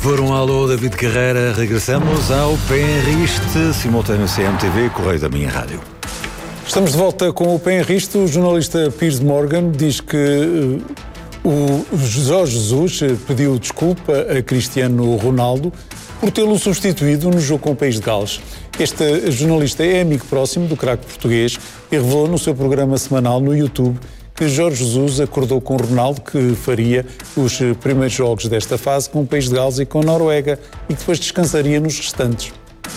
por um alô, David Carreira. Regressamos ao PNRisto, simultâneo CMTV, Correio da Minha Rádio. Estamos de volta com o PNRisto. O jornalista Piers Morgan diz que o Jorge Jesus pediu desculpa a Cristiano Ronaldo por tê-lo substituído no jogo com o País de Gales. Este jornalista é amigo próximo do craque português e revelou no seu programa semanal no YouTube que Jorge Jesus acordou com Ronaldo que faria os primeiros jogos desta fase com o País de Gales e com a Noruega e que depois descansaria nos restantes.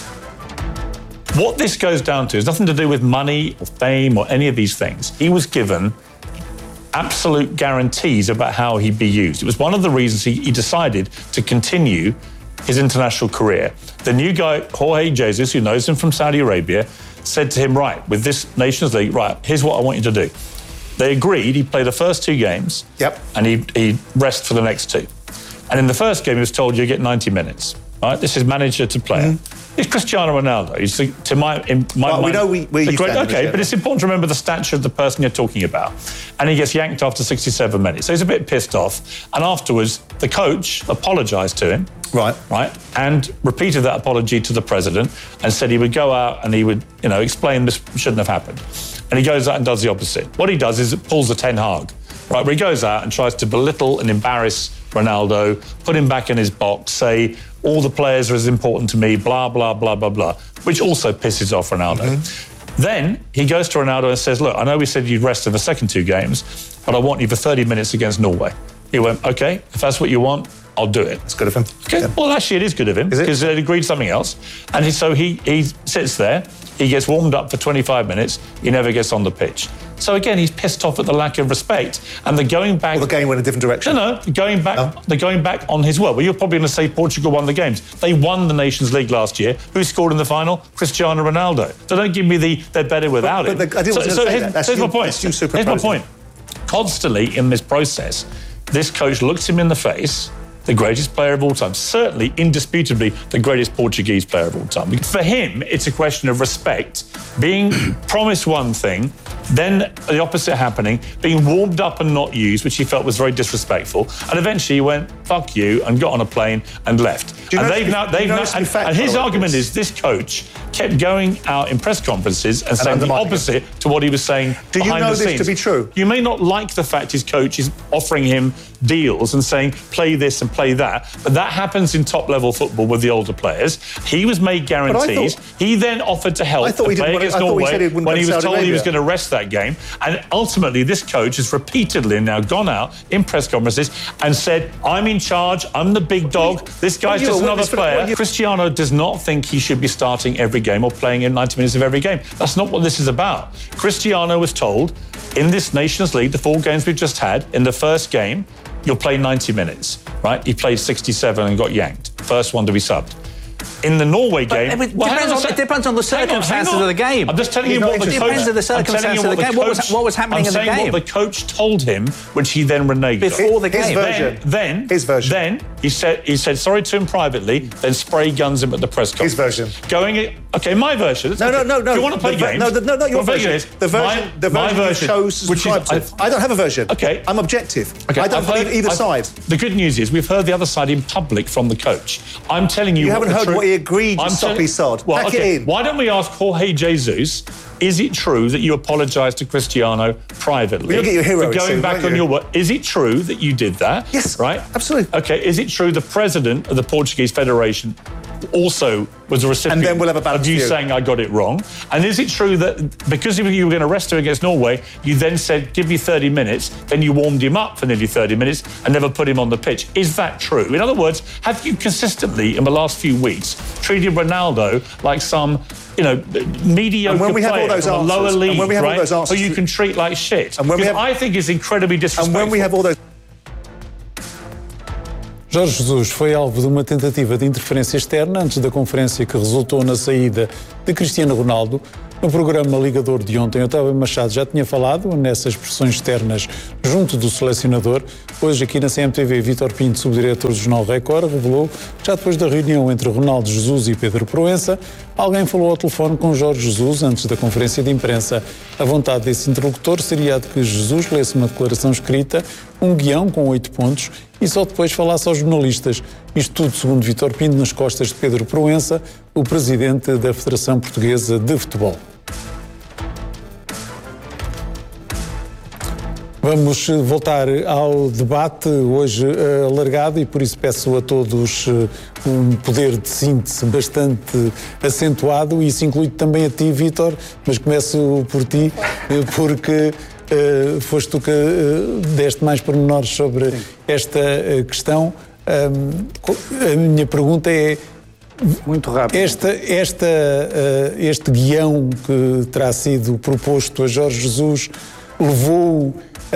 What this goes down to is nothing to do with money or fame or any of these things. He was given absolute guarantees about how he'd be used. It was one of the reasons he decided to continue his international career. The new guy, Jorge Jesus, who knows him from Saudi Arabia, said to him, right, with this Nations League, right, here's what I want you to do. They agreed, he'd play the first two games, and he'd rest for the next two. And in the first game, he was told, you get 90 minutes. Right? This is manager to player. It's Cristiano Ronaldo. He's to my mind, we know where you stand. Okay, but it's important to remember the stature of the person you're talking about. And he gets yanked after 67 minutes. So he's a bit pissed off. And afterwards, the coach apologised to him. Right. And repeated that apology to the president and said he would go out and he would, explain this shouldn't have happened. And he goes out and does the opposite. What he does is pulls a Ten Hag, right? Where he goes out and tries to belittle and embarrass Ronaldo, put him back in his box, say, all the players are as important to me, blah, blah, blah, blah, blah, which also pisses off Ronaldo. Then he goes to Ronaldo and says, look, I know we said you'd rest in the second two games, but I want you for 30 minutes against Norway. He went, okay, if that's what you want, I'll do it. It's good of him. Okay. Yeah. Well, actually, it is good of him because they'd agreed something else. And he sits there, he gets warmed up for 25 minutes, he never gets on the pitch. So again, he's pissed off at the lack of respect. And they're going back... Well, the game went a different direction. No, they're going back on his word. Well, you're probably going to say Portugal won the games. They won the Nations League last year. Who scored in the final? Cristiano Ronaldo. So don't give me they're better without him. Here's my point. Constantly in this process, this coach looks him in the face, the greatest player of all time, certainly, indisputably, the greatest Portuguese player of all time. For him, it's a question of respect, being promised one thing, then the opposite happening, being warmed up and not used, which he felt was very disrespectful, and eventually he went, fuck you, and got on a plane and left. And his argument is this coach kept going out in press conferences and saying the opposite to what he was saying behind the scenes. Do you know this to be true? You may not like the fact his coach is offering him deals and saying, play this and play that, but that happens in top-level football with the older players. He was made guarantees. He then offered to help the play against Norway when he was told he was going to rest that game. And ultimately, this coach has repeatedly now gone out in press conferences and said, I'm in charge, I'm the big dog, this guy's just another player. Cristiano does not think he should be starting every game or playing in 90 minutes of every game. That's not what this is about. Cristiano was told, in this Nations League, the 4 games we've just had, in the first game, you'll play 90 minutes, right? He played 67 and got yanked. First one to be subbed. In the Norway game... It depends on the circumstances of the game. I'm just telling you what the coach... It depends on the circumstances of the game. What was happening in the game? I'm saying what the coach told him, which he then reneged on. Before the game. Then he said sorry to him privately, then spray guns him at the press conference. His version. Okay, my version. No. Do you want to play games? No, not your version. The version you chose subscribe to. I don't have a version. Okay. I'm objective. Okay. I don't believe either side. The good news is we've heard the other side in public from the coach. I'm telling you... You haven't heard what he agreed, you soppy sod. Pack it in. Why don't we ask Jorge Jesus, is it true that you apologised to Cristiano privately? You'll get your hero for going back on your word? Is it true that you did that? Yes. Right? Absolutely. Okay, is it true the president of the Portuguese Federation also was a recipient and then we'll have a balance of you saying I got it wrong? And is it true that because you were going to rest him against Norway, you then said, give me 30 minutes, then you warmed him up for nearly 30 minutes and never put him on the pitch? Is that true? In other words, have you consistently, in the last few weeks, treated Ronaldo like some mediocre player from a lower league, who you can treat like shit? I think it's incredibly disrespectful. And when we have all those... Jorge Jesus foi alvo de uma tentativa de interferência externa antes da conferência que resultou na saída de Cristiano Ronaldo. No programa Ligador de ontem, Otávio Machado já tinha falado nessas pressões externas junto do selecionador. Hoje, aqui na CMTV, Vítor Pinto, subdiretor do Jornal Record, revelou que já depois da reunião entre Ronaldo Jesus e Pedro Proença, alguém falou ao telefone com Jorge Jesus antes da conferência de imprensa. A vontade desse interlocutor seria a de que Jesus lesse uma declaração escrita, um guião com 8 pontos e só depois falasse aos jornalistas. Isto tudo, segundo Vítor Pinto, nas costas de Pedro Proença, o presidente da Federação Portuguesa de Futebol. Vamos voltar ao debate, hoje alargado, e por isso peço a todos um poder de síntese bastante acentuado, e isso inclui também a ti, Vítor, mas começo por ti, porque foste tu que deste mais pormenores sobre esta questão. A minha pergunta é... Muito rápido. Este guião que terá sido proposto a Jorge Jesus levou-o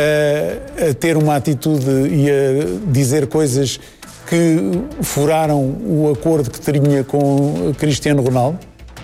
a ter uma atitude e a dizer coisas que furaram o acordo que tinha com Cristiano Ronaldo?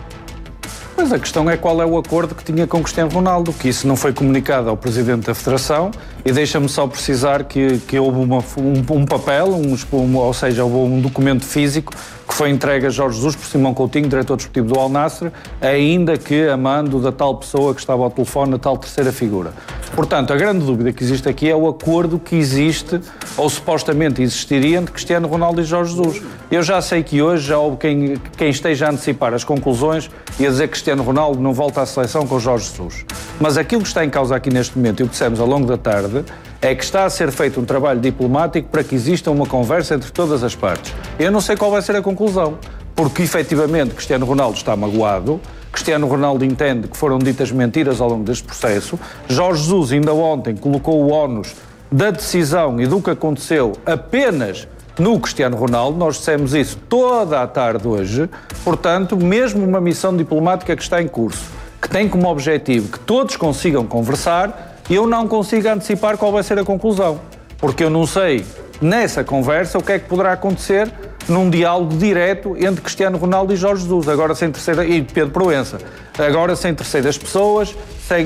Pois a questão é qual é o acordo que tinha com Cristiano Ronaldo, que isso não foi comunicado ao Presidente da Federação, e deixa-me só precisar que houve um papel, ou seja, houve um documento físico que foi entregue a Jorge Jesus por Simão Coutinho, diretor desportivo do Al Nassr, ainda que a mando da tal pessoa que estava ao telefone, a tal terceira figura. Portanto, a grande dúvida que existe aqui é o acordo que existe, ou supostamente existiria, entre Cristiano Ronaldo e Jorge Jesus. Eu já sei que hoje já houve quem esteja a antecipar as conclusões e a dizer que Cristiano Ronaldo não volta à seleção com Jorge Jesus. Mas aquilo que está em causa aqui neste momento, e o que dissemos ao longo da tarde, é que está a ser feito um trabalho diplomático para que exista uma conversa entre todas as partes. Eu não sei qual vai ser a conclusão, porque efetivamente Cristiano Ronaldo está magoado, Cristiano Ronaldo entende que foram ditas mentiras ao longo deste processo, Jorge Jesus ainda ontem colocou o ónus da decisão e do que aconteceu apenas no Cristiano Ronaldo, nós dissemos isso toda a tarde hoje, portanto, mesmo uma missão diplomática que está em curso, que tem como objetivo que todos consigam conversar, eu não consigo antecipar qual vai ser a conclusão, porque eu não sei, nessa conversa, o que é que poderá acontecer num diálogo direto entre Cristiano Ronaldo e Jorge Jesus, agora sem terceira, e Pedro Proença, agora sem terceiras pessoas, sem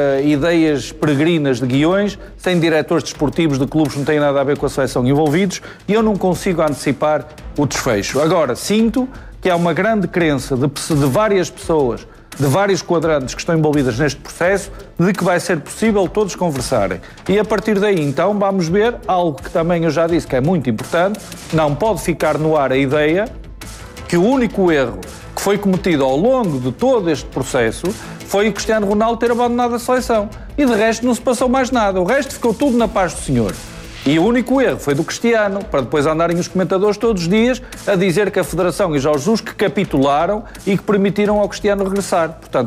ideias peregrinas de guiões, sem diretores desportivos de clubes que não têm nada a ver com a seleção envolvidos, e eu não consigo antecipar o desfecho. Agora, sinto que há uma grande crença de várias pessoas, de vários quadrantes que estão envolvidas neste processo, de que vai ser possível todos conversarem. E a partir daí, então, vamos ver algo que também eu já disse que é muito importante, não pode ficar no ar a ideia que o único erro que foi cometido ao longo de todo este processo foi o Cristiano Ronaldo ter abandonado a seleção. E de resto não se passou mais nada, o resto ficou tudo na paz do Senhor. E o único erro foi do Cristiano, para depois andarem os comentadores todos os dias a dizer que a Federação e Jorge Jesus que capitularam e que permitiram ao Cristiano regressar. Portanto,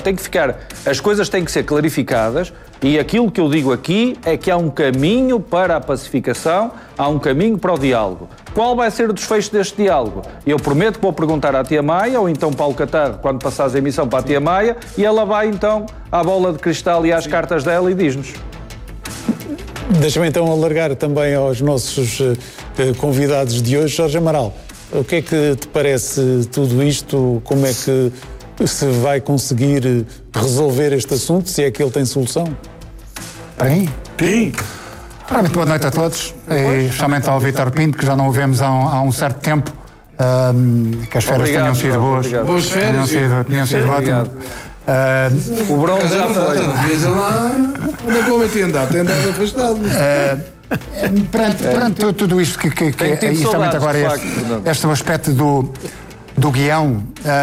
as coisas têm que ser clarificadas, e aquilo que eu digo aqui é que há um caminho para a pacificação, há um caminho para o diálogo. Qual vai ser o desfecho deste diálogo? Eu prometo que vou perguntar à Tia Maia, ou então Paulo Catarro, quando passares a emissão para a Tia Maia, e ela vai então à bola de cristal e às cartas dela e diz-nos. Deixa-me então alargar também aos nossos convidados de hoje. Jorge Amaral, o que é que te parece tudo isto? Como é que se vai conseguir resolver este assunto, se é que ele tem solução? Para mim? Sim. Muito boa noite a todos, e especialmente ao Vítor Pinto, que já não o vemos há um certo tempo, que as férias tenham sido boas. Boas férias. Tenham sido ótimas. O bronze já foi. Veja lá onde é que o homem tem andado afastado. Perante tudo isto que é justamente agora este aspecto do guião,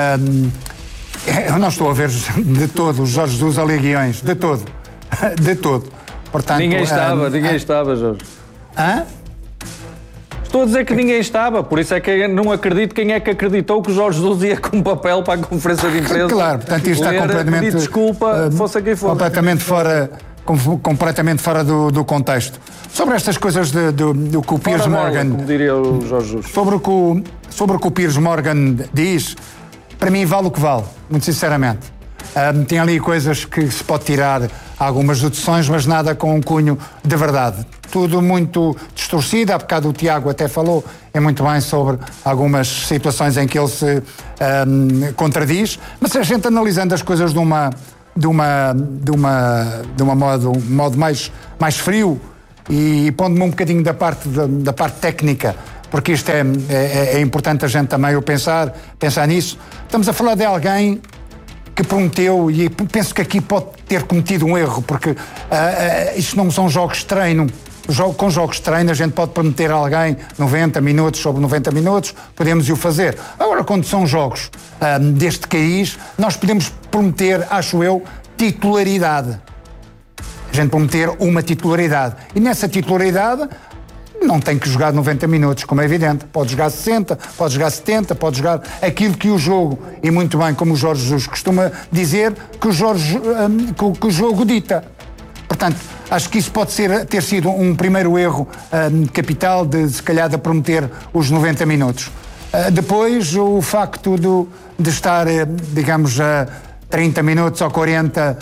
eu não estou a ver de todo os Jorge Jesus a ler guiões, de todo. Portanto, ninguém estava, Jorge. Hã? Estou a dizer que ninguém estava, por isso é que eu não acredito quem é que acreditou que o Jorge Jesus ia com papel para a conferência de imprensa. Claro, portanto isto está completamente... Pedir desculpa, fosse quem fosse. Completamente fora do contexto. Sobre estas coisas do que o Piers Morgan... como diria o Jorge Jesus. Sobre o que o Piers Morgan diz, para mim vale o que vale, muito sinceramente. Tem ali coisas que se pode tirar algumas deduções, mas nada com um cunho de verdade. Tudo muito distorcido. Há bocado o Tiago até falou muito bem sobre algumas situações em que ele se contradiz, mas a gente analisando as coisas de uma modo mais frio e pondo-me um bocadinho da parte técnica, porque isto é importante a gente também pensar nisso. Estamos a falar de alguém que prometeu, e penso que aqui pode ter cometido um erro, porque isto não são jogos de treino. Com jogos de treino a gente pode prometer a alguém 90 minutos sobre 90 minutos, podemos o fazer. Agora, quando são jogos deste cariz, nós podemos prometer, acho eu, titularidade. A gente prometer uma titularidade. E nessa titularidade não tem que jogar 90 minutos, como é evidente. Pode jogar 60, pode jogar 70, pode jogar aquilo que o jogo, e muito bem, como o Jorge Jesus costuma dizer, que o jogo dita. Portanto, acho que isso pode ter sido um primeiro erro capital se calhar de prometer os 90 minutos. Depois, o facto de estar, digamos, 30 minutos ou 40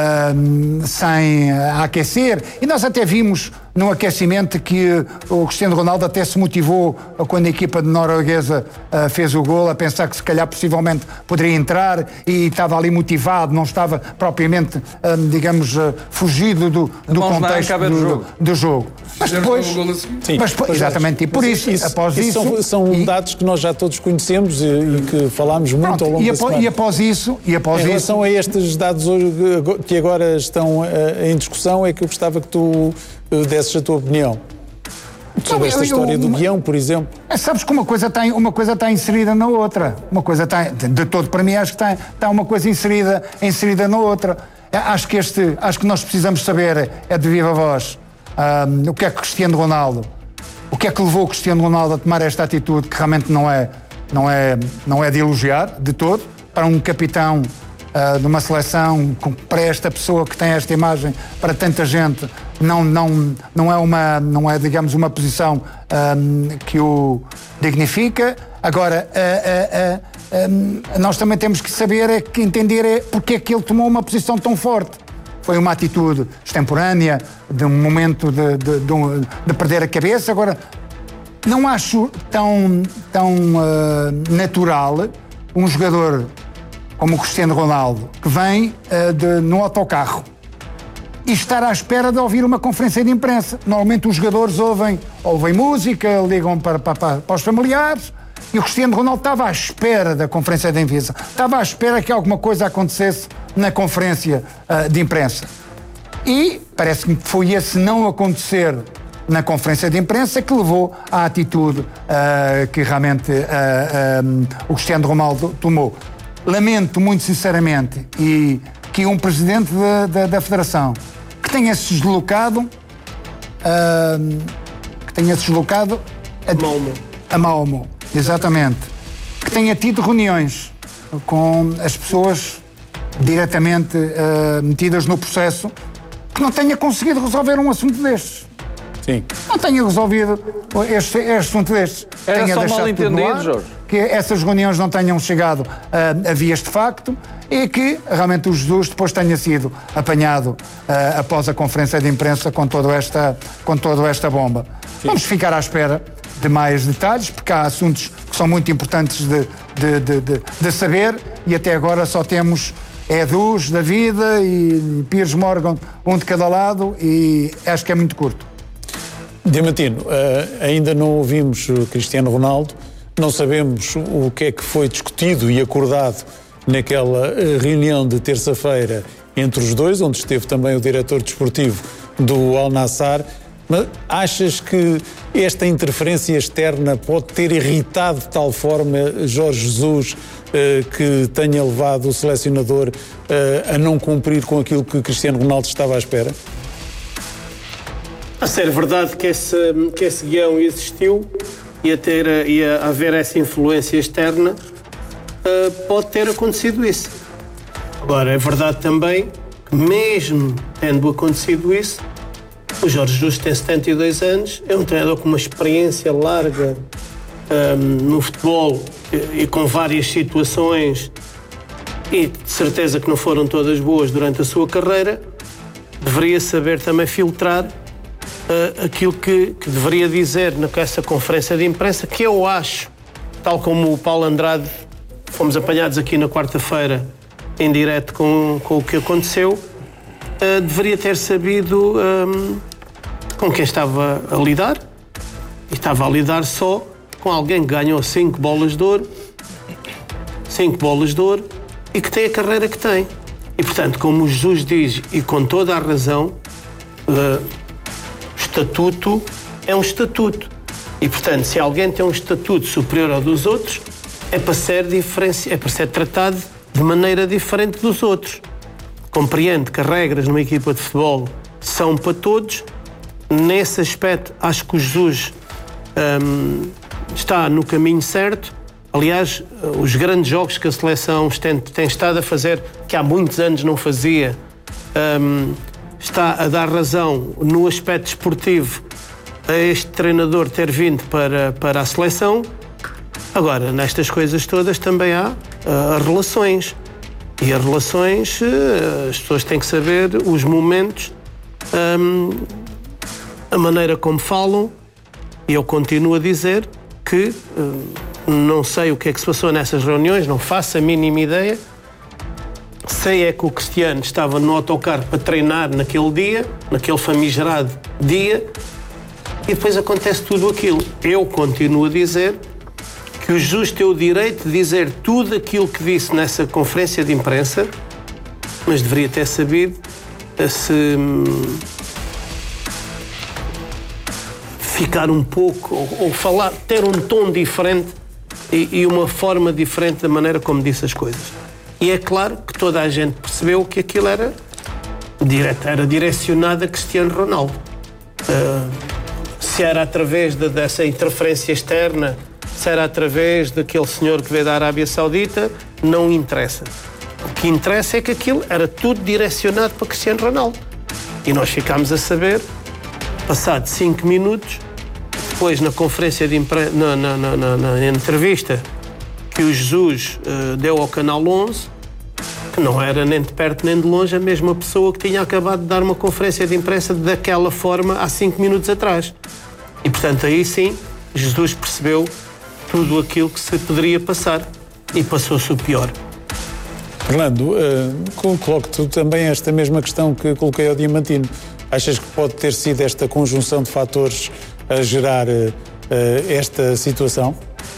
sem aquecer, e nós até vimos no aquecimento que o Cristiano Ronaldo até se motivou quando a equipa norueguesa fez o gol, a pensar que se calhar possivelmente poderia entrar, e estava ali motivado, não estava propriamente, digamos, fugido do contexto do jogo. Mas depois, exatamente, e por isso após isso... São dados que nós já todos conhecemos e que falámos muito ao longo da semana. E após isso... Em relação a estes dados que agora estão em discussão, é que eu gostava que tu desses a tua opinião sobre esta história do guião, por exemplo. Sabes que uma coisa está inserida na outra. Uma coisa está, de todo para mim, acho que está uma coisa inserida na outra. Acho que nós precisamos saber, de viva voz, o que é que Cristiano Ronaldo, o que é que levou o Cristiano Ronaldo a tomar esta atitude, que realmente não é de elogiar de todo, para um capitão de uma seleção, para esta pessoa que tem esta imagem, para tanta gente, não é, digamos, uma posição que o dignifica. Agora, nós também temos que saber, entender porque é que ele tomou uma posição tão forte. Foi uma atitude extemporânea, de um momento de perder a cabeça. Agora, não acho tão natural um jogador como o Cristiano Ronaldo, que vem no autocarro, e estar à espera de ouvir uma conferência de imprensa. Normalmente os jogadores ouvem música, ligam para os familiares, e o Cristiano Ronaldo estava à espera da conferência de imprensa, estava à espera que alguma coisa acontecesse na conferência de imprensa. E parece-me que foi esse não acontecer na conferência de imprensa que levou à atitude que realmente o Cristiano Ronaldo tomou. Lamento muito sinceramente que um presidente da Federação que tenha se deslocado a Malmö, exatamente, que tenha tido reuniões com as pessoas diretamente metidas no processo, que não tenha conseguido resolver um assunto destes. Sim. Não tenha resolvido este assunto destes. Era só mal entendido, Jorge. Que essas reuniões não tenham chegado a vias de facto, e que realmente o Jesus depois tenha sido apanhado após a conferência de imprensa com toda esta bomba. Sim. Vamos ficar à espera de mais detalhes, porque há assuntos que são muito importantes de saber, e até agora só temos Edus da vida e Piers Morgan, um de cada lado, e acho que é muito curto. Diamantino, ainda não ouvimos o Cristiano Ronaldo, não sabemos o que é que foi discutido e acordado naquela reunião de terça-feira entre os dois, onde esteve também o diretor desportivo do Al Nassr. Mas achas que esta interferência externa pode ter irritado de tal forma Jorge Jesus que tenha levado o selecionador a não cumprir com aquilo que Cristiano Ronaldo estava à espera? A ser verdade que esse guião existiu e a haver essa influência externa, pode ter acontecido isso. Agora, é verdade também que, mesmo tendo acontecido isso, o Jorge Jesus tem 72 anos, é um treinador com uma experiência larga no futebol e com várias situações, e de certeza que não foram todas boas durante a sua carreira. Deveria saber também filtrar aquilo que deveria dizer nessa conferência de imprensa, que eu acho, tal como o Paulo Andrade, fomos apanhados aqui na quarta-feira em direto com o que aconteceu, deveria ter sabido com quem estava a lidar, e estava a lidar só com alguém que ganhou 5 bolas de ouro e que tem a carreira que tem. E, portanto, como o Jesus diz, e com toda a razão, o estatuto é um estatuto. E, portanto, se alguém tem um estatuto superior ao dos outros, é para ser tratado de maneira diferente dos outros. Compreendo que as regras numa equipa de futebol são para todos. Nesse aspecto, acho que o Jesus está no caminho certo. Aliás, os grandes jogos que a seleção tem estado a fazer, que há muitos anos não fazia, está a dar razão no aspecto esportivo a este treinador ter vindo para a seleção. Agora, nestas coisas todas também há relações. E as relações, as pessoas têm que saber os momentos, a maneira como falam. E eu continuo a dizer que não sei o que é que se passou nessas reuniões, não faço a mínima ideia. Sei é que o Cristiano estava no autocarro para treinar naquele dia, naquele famigerado dia, e depois acontece tudo aquilo. Eu continuo a dizer que o Jesus tem o direito de dizer tudo aquilo que disse nessa conferência de imprensa, mas deveria ter sabido se ficar um pouco, ou falar, ter um tom diferente e uma forma diferente da maneira como disse as coisas. E é claro que toda a gente percebeu que aquilo era direcionado a Cristiano Ronaldo. Se era através dessa interferência externa, se era através daquele senhor que veio da Arábia Saudita, não interessa. O que interessa é que aquilo era tudo direcionado para Cristiano Ronaldo. E nós ficámos a saber, passado 5 minutos, depois na conferência de na entrevista que o Jesus deu ao Canal 11, que não era nem de perto nem de longe a mesma pessoa que tinha acabado de dar uma conferência de imprensa daquela forma há 5 minutos atrás. E, portanto, aí sim, Jesus percebeu tudo aquilo que se poderia passar e passou-se o pior. Fernando, coloco-te também esta mesma questão que coloquei ao Diamantino. Achas que pode ter sido esta conjunção de fatores a gerar esta situação?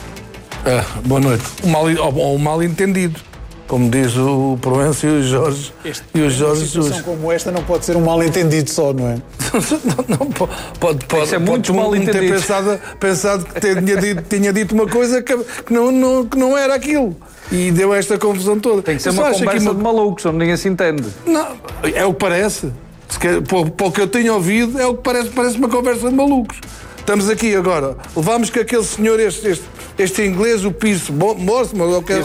Boa noite. Um mal entendido, como diz o Proença e o Jorge. Uma situação como esta não pode ser um mal entendido só, não é? não pode ser muito mal entendido. Ter pensado que tinha dito uma coisa que não era aquilo. E deu esta confusão toda. Tem que ser uma conversa de malucos, onde ninguém se entende. Não, é o que parece. Para o que eu tenho ouvido, é o que parece uma conversa de malucos. Estamos aqui agora, levámos que aquele senhor, este inglês, o Piers Morgan, ou como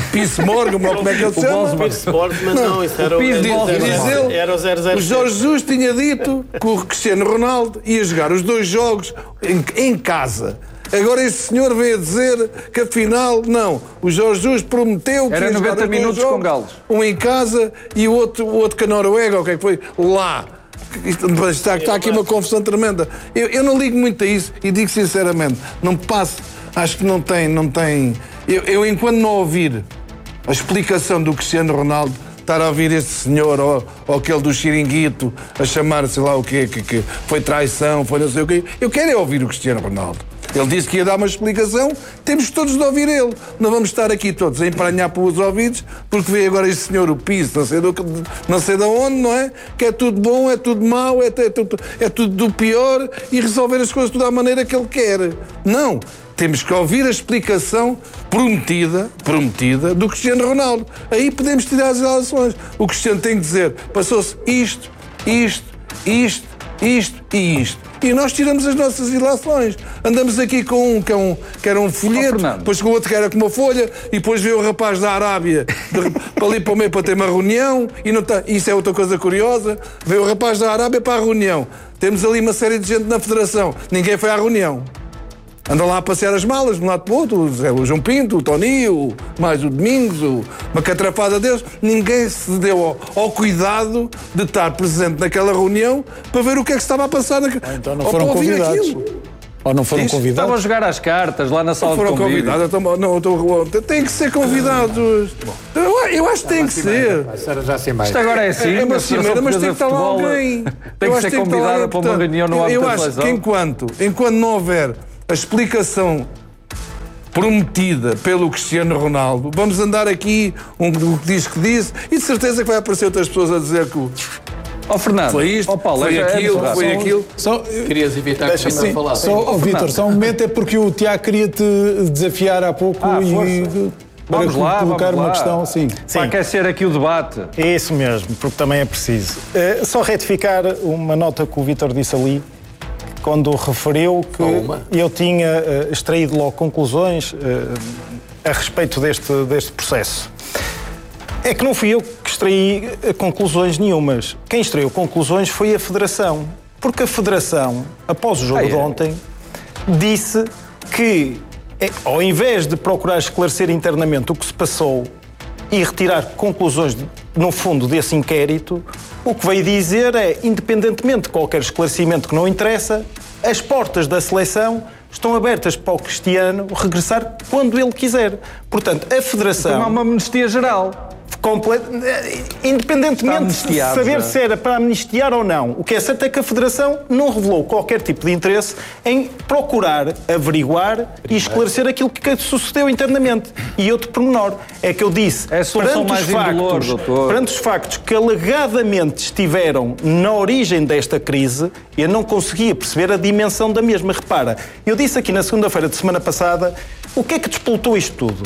é que ele se chama? Piers Morgan, não, isso era o 007. O Jorge Jesus tinha dito que o Cristiano Ronaldo ia jogar os 2 jogos em casa. Agora este senhor veio a dizer que afinal, não, o Jorge Jesus prometeu que era 90 minutos com Galos. Um em casa e o outro com a Noruega, ou o que é que foi? Lá. Está aqui uma confusão tremenda. Eu não ligo muito a isso e digo sinceramente, não passo, acho que não tem. Eu enquanto não ouvir a explicação do Cristiano Ronaldo, estar a ouvir este senhor ou aquele do Chiringuito a chamar, sei lá o quê, que foi traição, foi não sei o quê, eu quero é ouvir o Cristiano Ronaldo. Ele disse que ia dar uma explicação, temos todos de ouvir ele. Não vamos estar aqui todos a empranhar pelos ouvidos, porque veio agora este senhor, o Piso, não sei de onde, não é? Que é tudo bom, é tudo mau, é tudo do pior e resolver as coisas tudo à maneira que ele quer. Não. Temos que ouvir a explicação prometida do Cristiano Ronaldo. Aí podemos tirar as relações. O Cristiano tem que dizer, passou-se isto e isto. E nós tiramos as nossas ilações. Andamos aqui com um que era um folheto, depois com o outro que era com uma folha, e depois veio o rapaz da Arábia para ali para o meio para ter uma reunião, e não tá, isso é outra coisa curiosa, veio o rapaz da Arábia para a reunião. Temos ali uma série de gente na Federação, ninguém foi à reunião. Andam lá a passear as malas de um lado para o outro, o João Pinto, o Toninho, mais o Domingos, uma catrafada deles. Ninguém se deu ao cuidado de estar presente naquela reunião para ver o que é que estava a passar. Então não foram convidados. Ou não foram convidados? Estavam a jogar às cartas lá na sala de convidados. Não foram convidados. Tem que ser convidados. Eu acho que tem que ser. Isto agora é assim. É uma cimeira, mas tem que estar lá alguém. Tem que ser convidada para uma reunião no âmbito da seleção. Eu acho que enquanto não houver a explicação prometida pelo Cristiano Ronaldo, vamos andar aqui o que diz que disse, e de certeza que vai aparecer outras pessoas a dizer que Fernando, foi isto, Paulo, foi aquilo. Querias evitar que sim, falar. Vítor, só um momento, é porque o Tiago queria-te desafiar há pouco para colocar uma questão. Sim. Para aquecer aqui o debate. É isso mesmo, porque também é preciso. Só retificar uma nota que o Vítor disse ali, quando referiu que eu tinha extraído logo conclusões a respeito deste processo. É que não fui eu que extraí conclusões nenhumas. Quem extraiu conclusões foi a Federação. Porque a Federação, após o jogo de ontem, disse que, ao invés de procurar esclarecer internamente o que se passou e retirar conclusões, no fundo, desse inquérito, o que veio dizer é, independentemente de qualquer esclarecimento que não interessa, as portas da seleção estão abertas para o Cristiano regressar quando ele quiser. Portanto, a Federação... Então há uma amnistia geral. Independentemente de saber se era para amnistiar ou não, o que é certo é que a Federação não revelou qualquer tipo de interesse em procurar averiguar e esclarecer aquilo que sucedeu internamente. E outro pormenor é que eu disse, perante os factos que alegadamente estiveram na origem desta crise, eu não conseguia perceber a dimensão da mesma. Repara, eu disse aqui na segunda-feira de semana passada, o que é que despoltou isto tudo?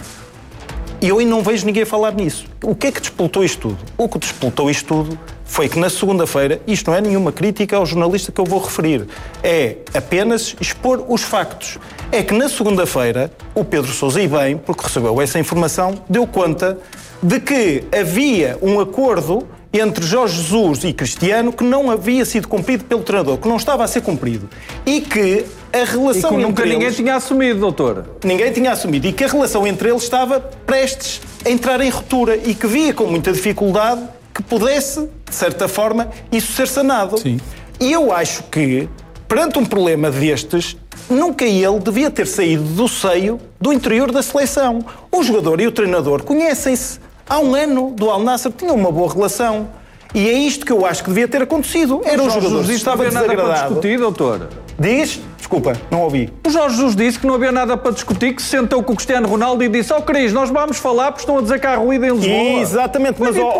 E eu ainda não vejo ninguém falar nisso. O que é que despoltou isto tudo? O que despoltou isto tudo foi que na segunda-feira, isto não é nenhuma crítica ao jornalista que eu vou referir, é apenas expor os factos. É que na segunda-feira, o Pedro Sousa, e bem, porque recebeu essa informação, deu conta de que havia um acordo entre Jorge Jesus e Cristiano que não havia sido cumprido pelo treinador, que não estava a ser cumprido. E que a relação e que nunca entre ninguém tinha assumido, doutor. Ninguém tinha assumido. E que a relação entre eles estava prestes a entrar em ruptura e que via com muita dificuldade que pudesse, de certa forma, isso ser sanado. Sim. E eu acho que, perante um problema destes, nunca ele devia ter saído do seio do interior da seleção. O jogador e o treinador conhecem-se. Há um ano do Al Nassr tinham uma boa relação. E é isto que eu acho que devia ter acontecido. Era um jogador que estava desagradado. Não havia nada para discutir, doutor. Diz? Desculpa, não ouvi. O Jorge Jesus disse que não havia nada para discutir, que se sentou com o Cristiano Ronaldo e disse: Cris, nós vamos falar porque estão a dizer que há ruído em Lisboa. Exatamente,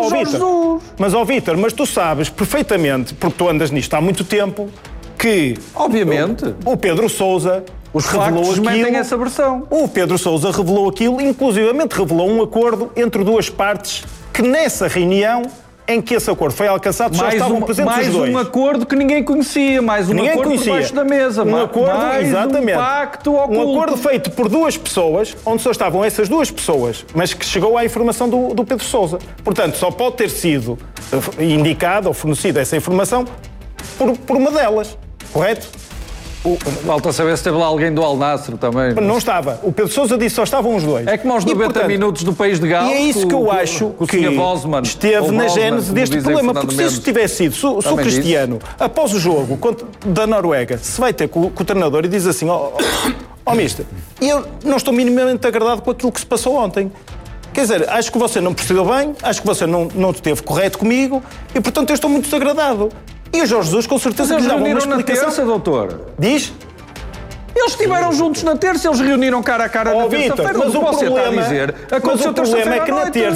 mas Vítor, mas tu sabes perfeitamente, porque tu andas nisto há muito tempo, que... Obviamente. O Pedro Sousa... Os factos metem essa versão. O Pedro Sousa revelou aquilo, inclusivamente revelou um acordo entre duas partes que nessa reunião em que esse acordo foi alcançado já estavam presentes os dois. Mais um acordo que ninguém conhecia, mais um acordo por baixo da mesa. Um acordo, exatamente. Um pacto oculto. Um acordo feito por duas pessoas, onde só estavam essas duas pessoas, mas que chegou à informação do Pedro Sousa. Portanto, só pode ter sido indicada ou fornecida essa informação por uma delas, correto? Falta saber se teve lá alguém do Al Nassr também. Não estava. O Pedro Sousa disse que só estavam os dois. É como aos 90 minutos do País de Gales. E é isso que eu acho que esteve na gênese deste problema. Porque se isso tivesse sido, se o Cristiano, após o jogo da Noruega, se vai ter com o treinador e diz assim, mister, eu não estou minimamente agradado com aquilo que se passou ontem. Quer dizer, acho que você não procedeu bem, acho que você não esteve correto comigo e, portanto, eu estou muito desagradado. E o Jorge Jesus, com certeza, que lhe dava uma explicação. Mas eles reuniram na terça, doutor? Diz? Eles estiveram juntos na terça, eles reuniram cara a cara na terça-feira. Mas o problema é que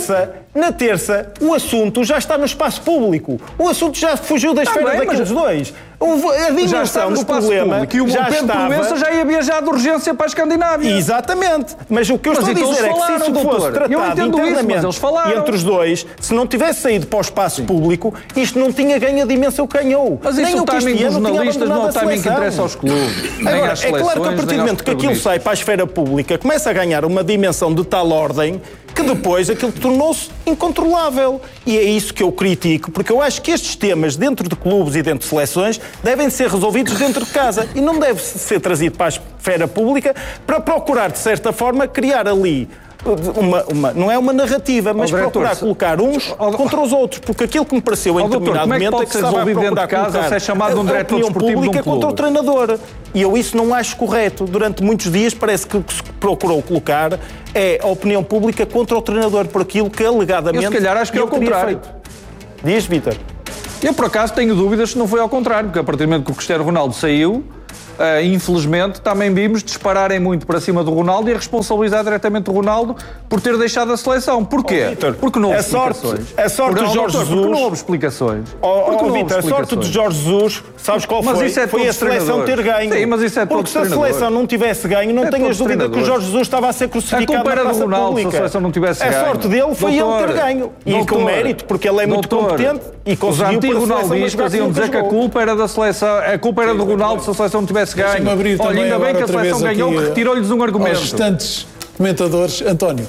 na terça o assunto já está no espaço público. O assunto já fugiu da esfera daqueles dois. A dimensão do problema que o Pedro Proença já ia viajar de urgência para a Escandinávia. Exatamente. Mas o que eu estou a dizer é que se isso fosse tratado internamente entre os dois, se não tivesse saído para o espaço público, isto não tinha ganho a dimensão que ganhou. Mas isso o timing dos jornalistas não é o timing que interessa aos clubes. Agora, é claro que a partir do momento que aquilo sai para a esfera pública, começa a ganhar uma dimensão de tal ordem que depois aquilo tornou-se incontrolável. E é isso que eu critico, porque eu acho que estes temas dentro de clubes e dentro de seleções devem ser resolvidos dentro de casa e não deve ser trazido para esfera pública para procurar, de certa forma, criar ali não é uma narrativa, mas procurar colocar uns contra os outros, porque aquilo que me pareceu em determinado momento é que estava a procurar colocar a opinião pública contra o treinador. E eu isso não acho correto. Durante muitos dias parece que o que se procurou colocar é a opinião pública contra o treinador por aquilo que alegadamente... Eu se calhar acho que é o contrário. Diz, Vítor. Eu por acaso tenho dúvidas se não foi ao contrário, porque a partir do momento que o Cristiano Ronaldo saiu... infelizmente, também vimos dispararem muito para cima do Ronaldo e a responsabilizar diretamente o Ronaldo por ter deixado a seleção. Porquê? Porque não houve explicações. A sorte de Jorge Jesus... Porque não houve explicações. Vítor, a sorte de Jorge Jesus, sabes qual foi? Foi a seleção ter ganho. Sim, mas isso é porque se a seleção não tivesse ganho, não tenhas dúvida que o Jorge Jesus estava a ser crucificado na praça pública. A culpa era do Ronaldo se a seleção não tivesse ganho. A sorte dele foi ele ter ganho. E com mérito, porque ele é muito competente e conseguiu... Os anti-ronaldistas iam dizer que a culpa era da seleção, a culpa era do Ronaldo se a seleção não tivesse ganho. Olha, ainda bem que a seleção ganhou, que retirou-lhes um argumento. Aos restantes comentadores, António,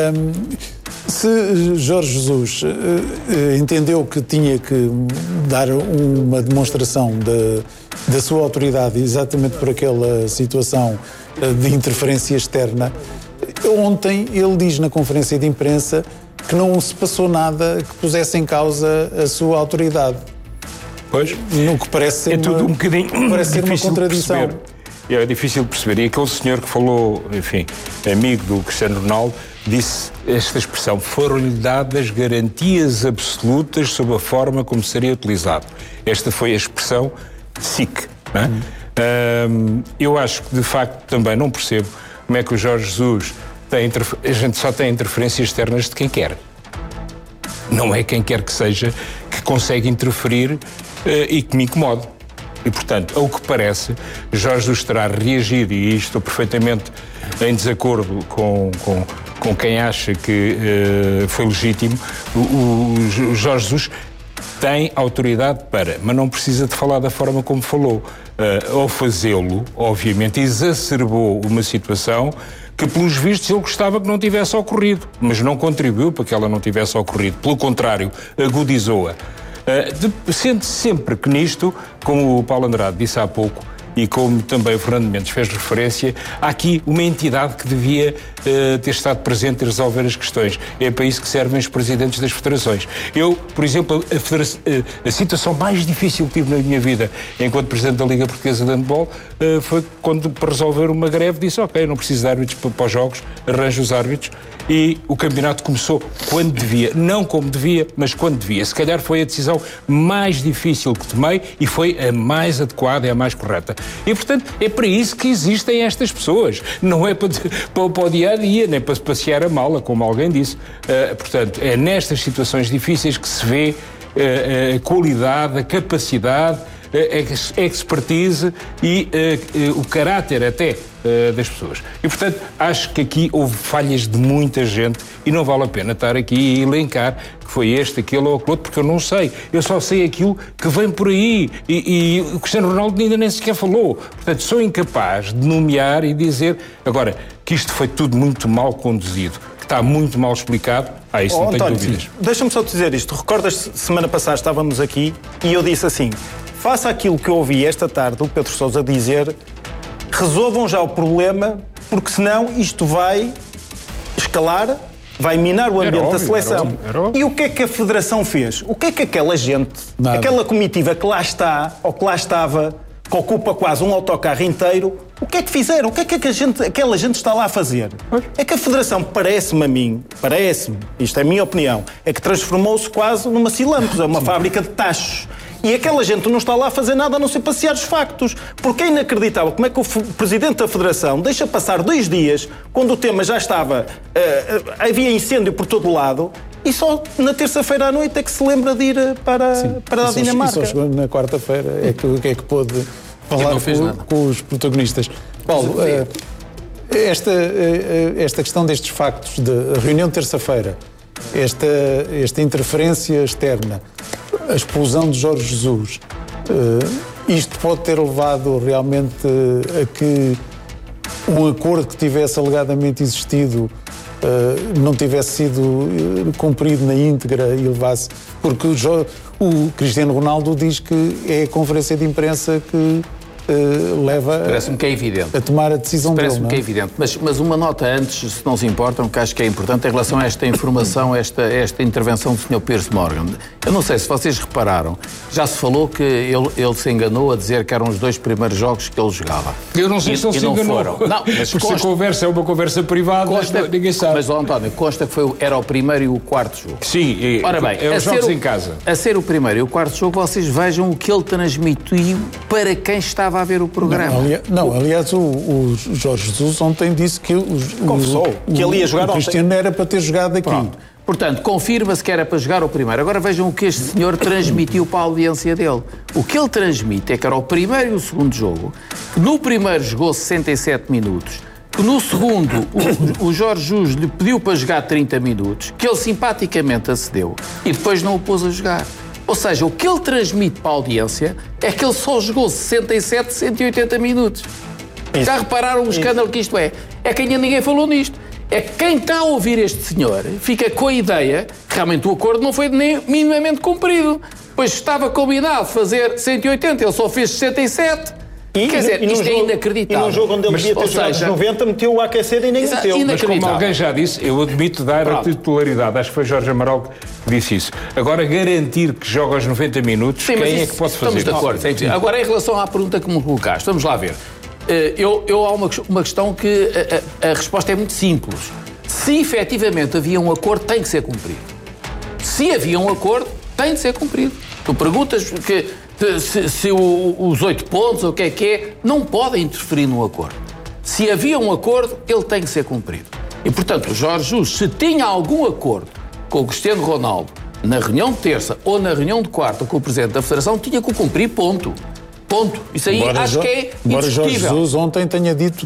se Jorge Jesus entendeu que tinha que dar uma demonstração da sua autoridade exatamente por aquela situação de interferência externa, ontem ele diz na conferência de imprensa que não se passou nada que pusesse em causa a sua autoridade. Pois, no que parece ser tudo um bocadinho parece ser uma contradição. É difícil de perceber. E aquele senhor que falou, enfim, amigo do Cristiano Ronaldo, disse esta expressão: foram-lhe dadas garantias absolutas sobre a forma como seria utilizado. Esta foi a expressão SIC. Não é? Eu acho que, de facto, também não percebo como é que o Jorge Jesus tem a gente só tem interferências externas de quem quer. Não é quem quer que seja que consegue interferir e que me incomode. E, portanto, ao que parece, Jorge Jesus terá reagido, e estou perfeitamente em desacordo com quem acha que foi legítimo. O Jorge Jesus tem autoridade para, mas não precisa de falar da forma como falou. Ao fazê-lo, obviamente, exacerbou uma situação que, pelos vistos, ele gostava que não tivesse ocorrido, mas não contribuiu para que ela não tivesse ocorrido. Pelo contrário, agudizou-a. Sente sempre que nisto, como o Paulo Andrade disse há pouco, e como também o Fernando Mendes fez referência, há aqui uma entidade que devia ter estado presente e resolver as questões. É para isso que servem os presidentes das federações. Eu, por exemplo, a situação mais difícil que tive na minha vida enquanto presidente da Liga Portuguesa de Handball foi quando, para resolver uma greve, disse: ok, não preciso de árbitros para os jogos, arranjo os árbitros. E o campeonato começou quando devia, não como devia, mas quando devia. Se calhar foi a decisão mais difícil que tomei e foi a mais adequada e a mais correta. E, portanto, é para isso que existem estas pessoas. Não é para o dia-a-dia, nem para se passear a mala, como alguém disse. Portanto, é nestas situações difíceis que se vê a qualidade, a capacidade, a expertise e o caráter até das pessoas. E, portanto, acho que aqui houve falhas de muita gente e não vale a pena estar aqui a elencar que foi este, aquele ou aquele outro, porque eu não sei. Eu só sei aquilo que vem por aí e o Cristiano Ronaldo ainda nem sequer falou. Portanto, sou incapaz de nomear e dizer agora que isto foi tudo muito mal conduzido, que está muito mal explicado. Isso não tenho dúvidas. Deixa-me só dizer isto. Recordas, semana passada estávamos aqui e eu disse assim: faça aquilo que eu ouvi esta tarde o Pedro Sousa dizer, resolvam já o problema, porque senão isto vai escalar, vai minar o ambiente da seleção. Era óbvio. E o que é que a Federação fez? O que é que aquela gente, aquela comitiva que lá está, ou que lá estava, que ocupa quase um autocarro inteiro, o que é que fizeram? O que é que aquela gente está lá a fazer? É que a Federação, parece-me a mim, isto é a minha opinião, é que transformou-se quase numa Cilampos, uma fábrica de tachos. E aquela gente não está lá a fazer nada a não ser passear os factos. Porque é inacreditável como é que o Presidente da Federação deixa passar 2 dias, quando o tema já estava... havia incêndio por todo lado, e só na terça-feira à noite é que se lembra de ir para a Dinamarca. E só chegou na quarta-feira é que pôde falar com os protagonistas. Paulo, esta questão destes factos, de reunião de terça-feira, esta interferência externa, a explosão de Jorge Jesus, isto pode ter levado realmente a que um acordo que tivesse alegadamente existido não tivesse sido cumprido na íntegra e levasse... Porque o Cristiano Ronaldo diz que é a conferência de imprensa leva Parece-me que é evidente. A tomar a decisão dele. Parece-me que é evidente. Mas uma nota antes, se não se importam, que acho que é importante, em relação a esta informação, esta intervenção do Sr. Piers Morgan. Eu não sei se vocês repararam, já se falou que ele se enganou a dizer que eram os 2 primeiros jogos que ele jogava. Eu não sei se ele se enganou. Não, mas porque a conversa é uma conversa privada, ninguém sabe. Mas, António, consta que era o primeiro e o quarto jogo. Sim, ora bem, é os jogos em casa. A ser o primeiro e o quarto jogo, vocês vejam o que ele transmitiu para quem estava a ver o programa. Aliás, o Jorge Jesus ontem disse que que ele ia jogar o Cristiano era para ter jogado aqui. Pronto. Portanto, confirma-se que era para jogar o primeiro. Agora vejam o que este senhor transmitiu para a audiência dele. O que ele transmite é que era o primeiro e o segundo jogo, que no primeiro jogou 67 minutos, que no segundo o Jorge Jesus lhe pediu para jogar 30 minutos, que ele simpaticamente acedeu e depois não o pôs a jogar. Ou seja, o que ele transmite para a audiência é que ele só jogou 67, 180 minutos. Já repararam o escândalo que isto é? É que ainda ninguém falou nisto. É que quem está a ouvir este senhor fica com a ideia que realmente o acordo não foi nem minimamente cumprido. Pois estava combinado fazer 180, ele só fez 67. Quer dizer, isto é inacreditável. E no jogo onde ele devia ter jogado os 90, meteu-o a aquecer e nem meteu. Mas como alguém já disse, eu admito dar a titularidade. Acho que foi Jorge Amaral que disse isso. Agora, garantir que joga aos 90 minutos, quem é que pode fazer isso? Estamos de acordo. Agora, em relação à pergunta que me colocaste, vamos lá ver. Há uma questão que a resposta é muito simples. Se efetivamente havia um acordo, tem que ser cumprido. Se havia um acordo, tem de ser cumprido. Tu perguntas que se os 8 pontos, ou o que é, não podem interferir no acordo. Se havia um acordo, ele tem que ser cumprido. E, portanto, o Jorge Jesus, se tinha algum acordo com o Cristiano Ronaldo na reunião de terça ou na reunião de quarta com o Presidente da Federação, tinha que o cumprir, ponto. Ponto. Isso aí acho que é embora Jorge Jesus ontem tenha dito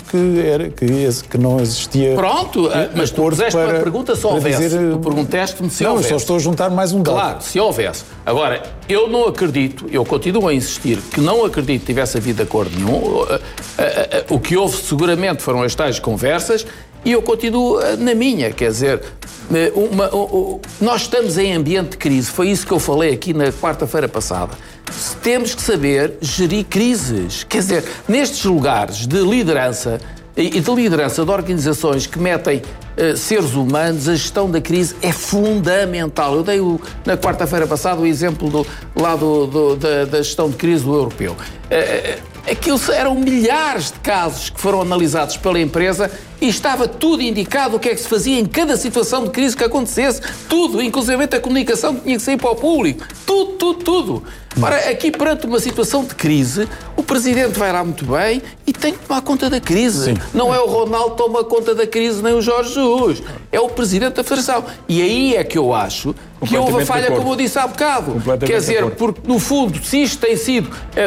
que não existia. Pronto, mas tu puseste uma pergunta se houvesse. Tu perguntaste-me se houvesse. Não, só estou a juntar mais um dado. Claro, se houvesse. Agora, eu não acredito, eu continuo a insistir que não acredito que tivesse havido acordo nenhum. O que houve seguramente foram as tais conversas e eu continuo na minha, quer dizer, nós estamos em ambiente de crise, foi isso que eu falei aqui na quarta-feira passada. Temos que saber gerir crises. Quer dizer, nestes lugares de liderança e de liderança de organizações que metem seres humanos, a gestão da crise é fundamental. Eu dei na quarta-feira passada o exemplo da gestão de crise do europeu. Aquilo eram milhares de casos que foram analisados pela empresa e estava tudo indicado o que é que se fazia em cada situação de crise que acontecesse. Tudo, inclusive a comunicação que tinha que sair para o público. Tudo. Ora, aqui perante uma situação de crise, o Presidente vai lá muito bem e tem que tomar conta da crise. Sim. Não é o Ronaldo que toma conta da crise, nem o Jorge Jesus. É o Presidente da Federação. E aí é que eu acho que houve a falha, como eu disse há bocado. Quer dizer, porque no fundo, se isto tem sido...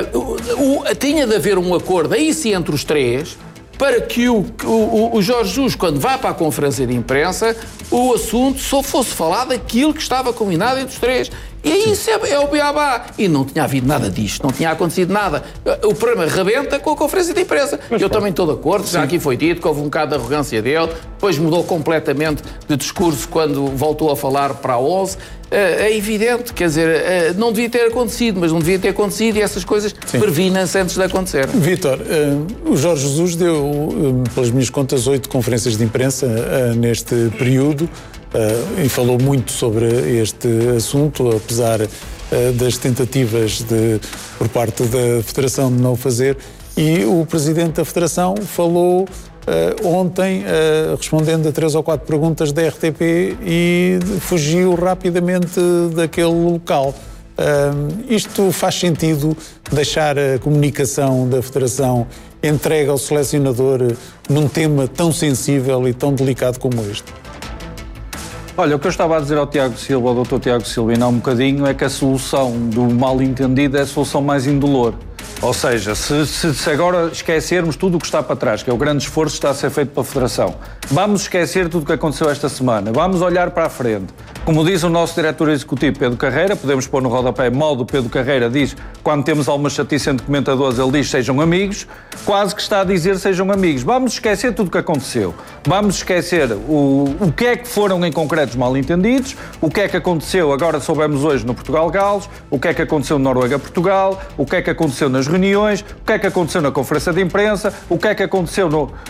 tinha de haver um acordo, aí sim, entre os três, para que o Jorge Jesus, quando vai para a conferência de imprensa, o assunto só fosse falar daquilo que estava combinado entre os três. E aí isso é o beabá. E não tinha havido nada disto, não tinha acontecido nada. O problema rebenta com a conferência de imprensa. Eu também estou de acordo, já aqui foi dito que houve um bocado de arrogância dele, depois mudou completamente de discurso quando voltou a falar para a 11. É evidente, quer dizer, não devia ter acontecido, mas não devia ter acontecido e essas coisas previnem-se antes de acontecer. Vítor, o Jorge Jesus deu, pelas minhas contas, 8 conferências de imprensa neste período e falou muito sobre este assunto, apesar das tentativas por parte da Federação de não o fazer. E o Presidente da Federação falou ontem, respondendo a 3 ou 4 perguntas da RTP e fugiu rapidamente daquele local. Isto faz sentido deixar a comunicação da Federação entregue ao selecionador num tema tão sensível e tão delicado como este? Olha, o que eu estava a dizer ao Tiago Silva, ao Dr. Tiago Silva, ainda há um bocadinho, é que a solução do mal-entendido é a solução mais indolor. Ou seja, se agora esquecermos tudo o que está para trás, que é o grande esforço que está a ser feito pela Federação, vamos esquecer tudo o que aconteceu esta semana, vamos olhar para a frente, Como diz o nosso diretor executivo Pedro Carreira, podemos pôr no rodapé mal do Pedro Carreira, diz, quando temos alguma chatice entre comentadores, ele diz sejam amigos, quase que está a dizer sejam amigos. Vamos esquecer tudo o que aconteceu. Vamos esquecer o que é que foram em concreto os mal-entendidos, o que é que aconteceu, agora soubemos hoje no Portugal-Gales, o que é que aconteceu no Noruega-Portugal, o que é que aconteceu nas reuniões, o que é que aconteceu na conferência de imprensa, o que é que aconteceu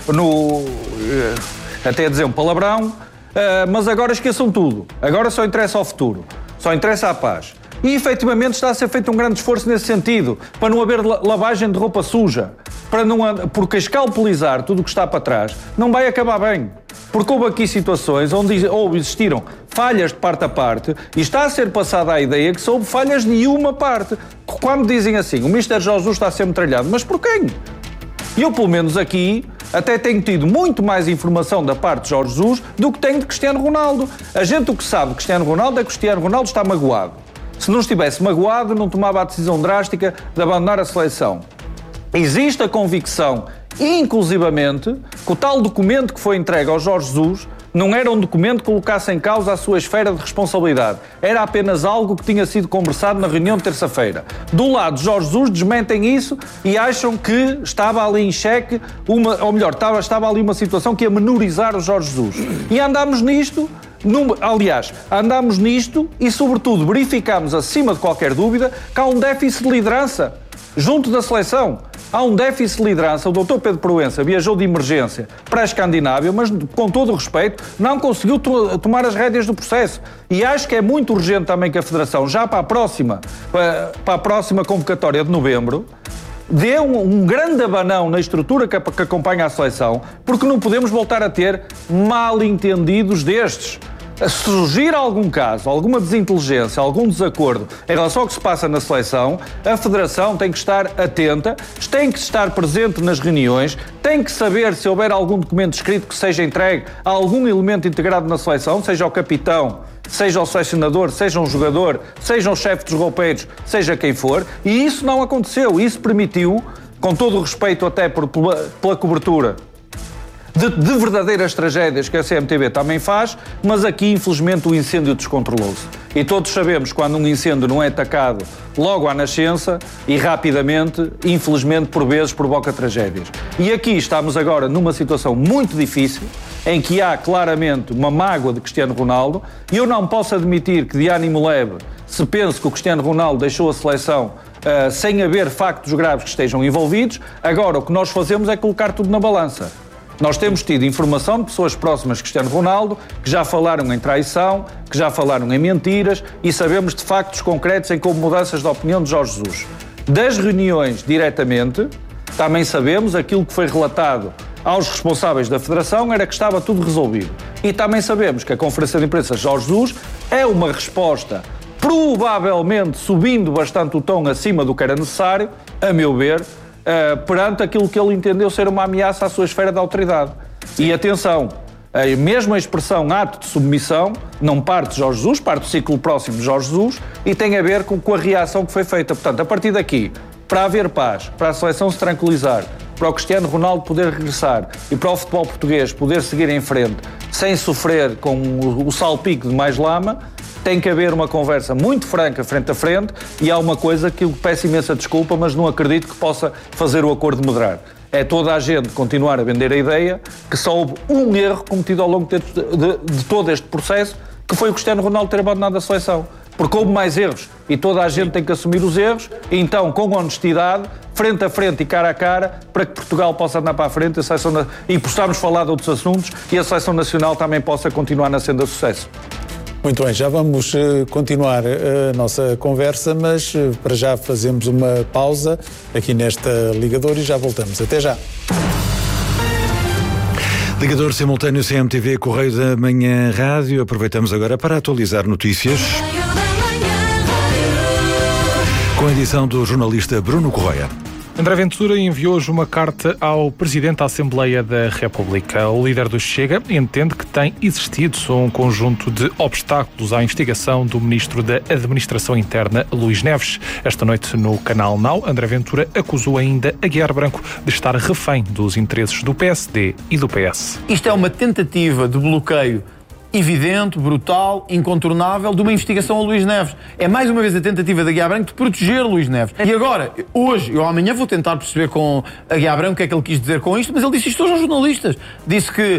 até a dizer um palavrão. Mas agora esqueçam tudo. Agora só interessa ao futuro. Só interessa a paz. E, efetivamente, está a ser feito um grande esforço nesse sentido, para não haver lavagem de roupa suja. Porque escalpelizar tudo o que está para trás não vai acabar bem. Porque houve aqui situações onde existiram falhas de parte a parte e está a ser passada a ideia que houve falhas de uma parte. Quando dizem assim, o Mister Jorge Jesus está a ser metralhado, mas por quem? Eu, pelo menos aqui, até tenho tido muito mais informação da parte de Jorge Jesus do que tenho de Cristiano Ronaldo. A gente o que sabe de Cristiano Ronaldo é que Cristiano Ronaldo está magoado. Se não estivesse magoado, não tomava a decisão drástica de abandonar a seleção. Existe a convicção, inclusivamente, que o tal documento que foi entregue ao Jorge Jesus não era um documento que colocasse em causa a sua esfera de responsabilidade. Era apenas algo que tinha sido conversado na reunião de terça-feira. Do lado de Jorge Jesus, desmentem isso e acham que estava ali em xeque, estava ali uma situação que ia menorizar o Jorge Jesus. E andámos nisto, andámos nisto e, sobretudo, verificámos, acima de qualquer dúvida, que há um déficit de liderança junto da seleção. Há um déficit de liderança. O Dr. Pedro Proença viajou de emergência para a Escandinávia, mas, com todo o respeito, não conseguiu tomar as rédeas do processo. E acho que é muito urgente também que a Federação, já para a próxima convocatória de novembro, dê um grande abanão na estrutura que acompanha a seleção, porque não podemos voltar a ter mal-entendidos destes. Se surgir algum caso, alguma desinteligência, algum desacordo em relação ao que se passa na seleção, a Federação tem que estar atenta, tem que estar presente nas reuniões, tem que saber se houver algum documento escrito que seja entregue a algum elemento integrado na seleção, seja o capitão, seja o selecionador, seja um jogador, seja o chefe dos roupeiros, seja quem for, e isso não aconteceu. Isso permitiu, com todo o respeito até pela cobertura de verdadeiras tragédias que a CMTV também faz, mas aqui, infelizmente, o incêndio descontrolou-se. E todos sabemos quando um incêndio não é atacado logo à nascença e rapidamente, infelizmente, por vezes, provoca tragédias. E aqui estamos agora numa situação muito difícil, em que há claramente uma mágoa de Cristiano Ronaldo, e eu não posso admitir que de ânimo leve se pense que o Cristiano Ronaldo deixou a seleção sem haver factos graves que estejam envolvidos. Agora, o que nós fazemos é colocar tudo na balança. Nós temos tido informação de pessoas próximas de Cristiano Ronaldo que já falaram em traição, que já falaram em mentiras e sabemos de factos concretos em que houve mudanças de opinião de Jorge Jesus. Das reuniões diretamente, também sabemos aquilo que foi relatado aos responsáveis da Federação era que estava tudo resolvido. E também sabemos que a conferência de imprensa de Jorge Jesus é uma resposta, provavelmente subindo bastante o tom acima do que era necessário, a meu ver, perante aquilo que ele entendeu ser uma ameaça à sua esfera de autoridade. E atenção, mesmo a expressão ato de submissão não parte de Jorge Jesus, parte do ciclo próximo de Jorge Jesus e tem a ver com a reação que foi feita. Portanto, a partir daqui, para haver paz, para a seleção se tranquilizar, para o Cristiano Ronaldo poder regressar e para o futebol português poder seguir em frente sem sofrer com o salpico de mais lama, tem que haver uma conversa muito franca, frente a frente, e há uma coisa que eu peço imensa desculpa, mas não acredito que possa fazer o acordo moderar. É toda a gente continuar a vender a ideia que só houve um erro cometido ao longo de todo este processo, que foi o Cristiano Ronaldo ter abandonado a seleção. Porque houve mais erros e toda a gente tem que assumir os erros, e então, com honestidade, frente a frente e cara a cara, para que Portugal possa andar para a frente e possamos falar de outros assuntos e a seleção nacional também possa continuar na senda de sucesso. Muito bem, já vamos continuar a nossa conversa, mas para já fazemos uma pausa aqui nesta Ligador e já voltamos. Até já. Ligador simultâneo CMTV Correio da Manhã Rádio. Aproveitamos agora para atualizar notícias com a edição do jornalista Bruno Correia. André Ventura enviou hoje uma carta ao Presidente da Assembleia da República. O líder do Chega entende que tem existido um conjunto de obstáculos à investigação do Ministro da Administração Interna, Luís Neves. Esta noite, no canal Now, André Ventura acusou ainda Aguiar Branco de estar refém dos interesses do PSD e do PS. Isto é uma tentativa de bloqueio evidente, brutal, incontornável de uma investigação a Luís Neves. É mais uma vez a tentativa da Guiá Branco de proteger Luís Neves. E agora, hoje, eu amanhã vou tentar perceber com a Guiá Branco o que é que ele quis dizer com isto, mas ele disse isto hoje aos jornalistas. Disse que,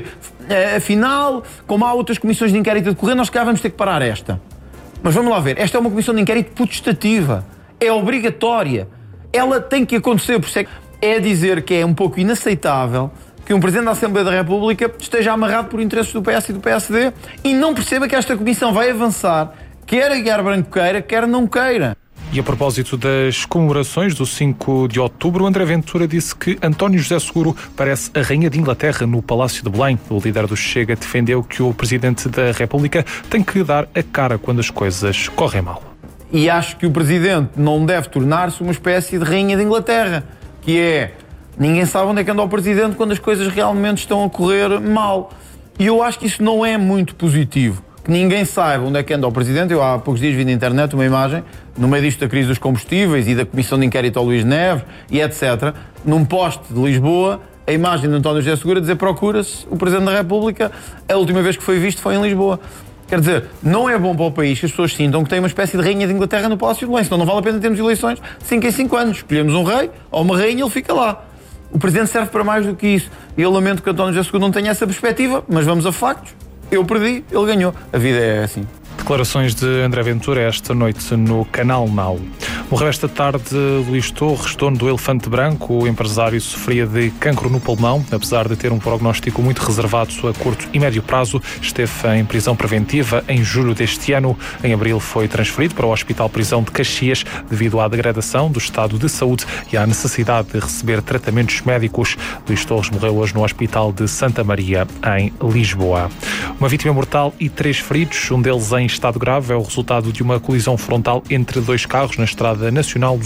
afinal, como há outras comissões de inquérito a decorrer, nós cá vamos ter que parar esta. Mas vamos lá ver, esta é uma comissão de inquérito potestativa. É obrigatória. Ela tem que acontecer, por isso é dizer que é um pouco inaceitável que um Presidente da Assembleia da República esteja amarrado por interesses do PS e do PSD e não perceba que esta comissão vai avançar, quer a Guiá Branco queira, quer não queira. E a propósito das comemorações do 5 de outubro, André Ventura disse que António José Seguro parece a Rainha de Inglaterra no Palácio de Belém. O líder do Chega defendeu que o Presidente da República tem que dar a cara quando as coisas correm mal. E acho que o Presidente não deve tornar-se uma espécie de Rainha de Inglaterra, que é... Ninguém sabe onde é que anda o Presidente quando as coisas realmente estão a correr mal. E eu acho que isso não é muito positivo. Que ninguém saiba onde é que anda o Presidente. Eu há poucos dias vi na internet uma imagem, no meio disto da crise dos combustíveis e da Comissão de Inquérito ao Luís Neves e etc., num poste de Lisboa, a imagem de António José Seguro a dizer procura-se o Presidente da República. A última vez que foi visto foi em Lisboa. Quer dizer, não é bom para o país que as pessoas sintam que tem uma espécie de Rainha de Inglaterra no Palácio de Belém, senão não vale a pena termos eleições de 5 em 5 anos. Escolhemos um rei ou uma rainha e ele fica lá. O Presidente serve para mais do que isso. E eu lamento que António José Seguro não tenha essa perspectiva, mas vamos a factos. Eu perdi, ele ganhou. A vida é assim. Declarações de André Ventura esta noite no Canal Now. Morreu esta tarde Luís Torres, dono do Elefante Branco. O empresário sofria de cancro no pulmão. Apesar de ter um prognóstico muito reservado a curto e médio prazo, esteve em prisão preventiva em julho deste ano. Em abril foi transferido para o Hospital Prisão de Caxias devido à degradação do estado de saúde e à necessidade de receber tratamentos médicos. Luís Torres morreu hoje no Hospital de Santa Maria, em Lisboa. Uma vítima mortal e 3 feridos, um deles em estado grave, é o resultado de uma colisão frontal entre 2 carros na Estrada Nacional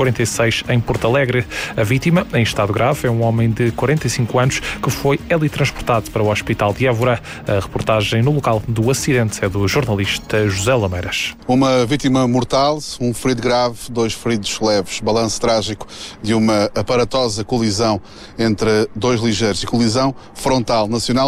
246 em Porto Alegre. A vítima, em estado grave, é um homem de 45 anos que foi teletransportado para o Hospital de Évora. A reportagem no local do acidente é do jornalista José Lameiras. Uma vítima mortal, um ferido grave, 2 feridos leves. Balanço trágico de uma aparatosa colisão entre 2 ligeiros e colisão frontal Nacional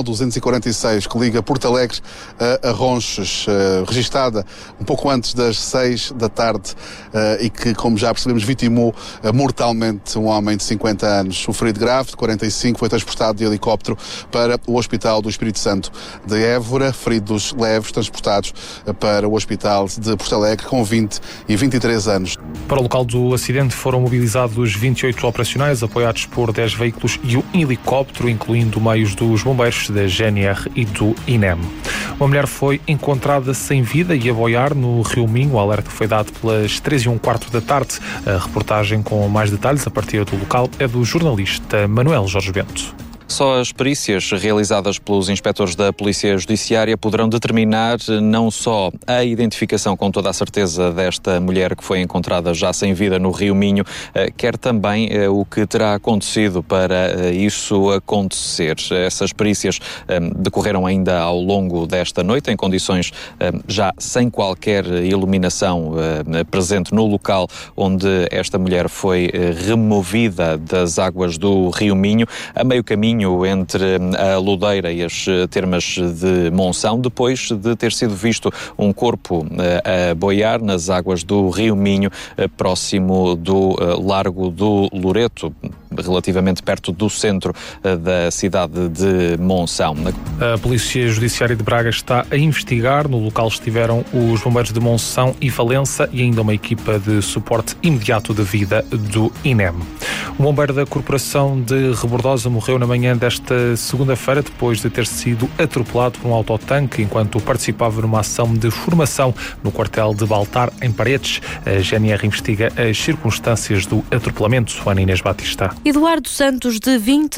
246 que liga Porto Alegre a Ronches, registada um pouco antes das 6 da tarde e que, como já percebemos, vitimou mortalmente um homem de 50 anos. O ferido grave, de 45, foi transportado de helicóptero para o Hospital do Espírito Santo de Évora. Feridos leves transportados para o Hospital de Porto Alegre com 20 e 23 anos. Para o local do acidente foram mobilizados 28 operacionais, apoiados por 10 veículos e um helicóptero, incluindo meios dos bombeiros, da GNR e do INEM. Uma mulher foi encontrada sem vida e a boiar no Rio Minho. O alerta foi dado pelas 3h15 da tarde. A reportagem com mais detalhes a partir do local é do jornalista Manuel Jorge Bento. Só as perícias realizadas pelos inspectores da Polícia Judiciária poderão determinar não só a identificação com toda a certeza desta mulher que foi encontrada já sem vida no Rio Minho, quer também o que terá acontecido para isso acontecer. Essas perícias decorreram ainda ao longo desta noite, em condições já sem qualquer iluminação presente no local onde esta mulher foi removida das águas do Rio Minho, a meio caminho entre a Lodeira e as termas de Monção, depois de ter sido visto um corpo a boiar nas águas do Rio Minho, próximo do Largo do Loreto, relativamente perto do centro da cidade de Monção. A Polícia Judiciária de Braga está a investigar. No local estiveram os bombeiros de Monção e Valença e ainda uma equipa de suporte imediato de vida do INEM. Um bombeiro da Corporação de Rebordosa morreu na manhã desta segunda-feira depois de ter sido atropelado por um autotanque enquanto participava numa ação de formação no quartel de Baltar, em Paredes. A GNR investiga as circunstâncias do atropelamento. Ana Inês Batista. Eduardo Santos, de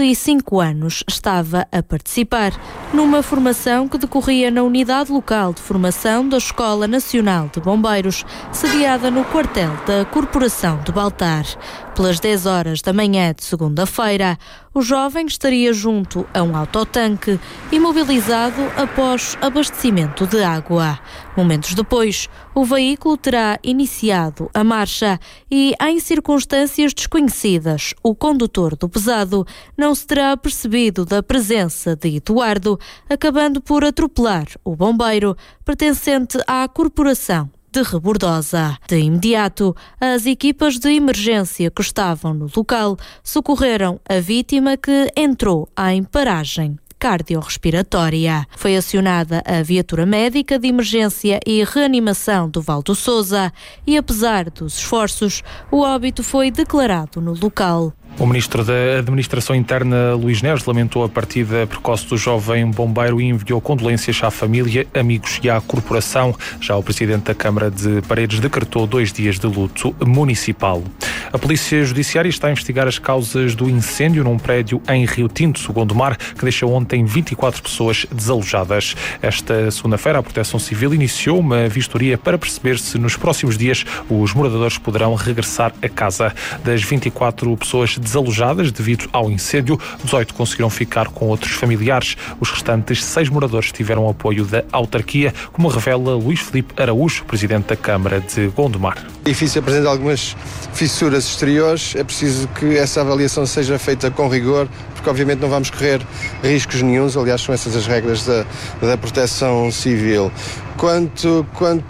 25 anos, estava a participar numa formação que decorria na unidade local de formação da Escola Nacional de Bombeiros, sediada no quartel da Corporação de Baltar. Pelas 10 horas da manhã de segunda-feira, o jovem estaria junto a um autotanque, imobilizado após abastecimento de água. Momentos depois, o veículo terá iniciado a marcha e, em circunstâncias desconhecidas, o condutor do pesado não se terá percebido da presença de Eduardo, acabando por atropelar o bombeiro pertencente à corporação de Rebordosa. De imediato, as equipas de emergência que estavam no local socorreram a vítima, que entrou em paragem cardiorrespiratória. Foi acionada a viatura médica de emergência e reanimação do Val do Sousa e, apesar dos esforços, o óbito foi declarado no local. O ministro da Administração Interna, Luís Neves, lamentou a partida precoce do jovem bombeiro e enviou condolências à família, amigos e à corporação. Já o presidente da Câmara de Paredes decretou 2 dias de luto municipal. A Polícia Judiciária está a investigar as causas do incêndio num prédio em Rio Tinto, Gondomar, que deixou ontem 24 pessoas desalojadas. Esta segunda-feira, a Proteção Civil iniciou uma vistoria para perceber se nos próximos dias os moradores poderão regressar a casa. Das 24 pessoas desalojadas devido ao incêndio, 18 conseguiram ficar com outros familiares. Os restantes 6 moradores tiveram apoio da autarquia, como revela Luís Filipe Araújo, presidente da Câmara de Gondomar. O edifício apresenta algumas fissuras exteriores, é preciso que essa avaliação seja feita com rigor, porque obviamente não vamos correr riscos nenhuns, aliás são essas as regras da Proteção Civil. Quanto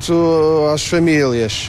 às famílias,